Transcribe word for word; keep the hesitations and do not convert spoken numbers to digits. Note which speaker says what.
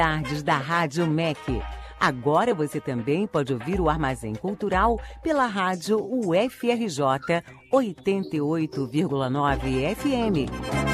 Speaker 1: Tardes da Rádio M E C. Agora você também pode ouvir o Armazém Cultural pela rádio U F R J oitenta e oito vírgula nove F M.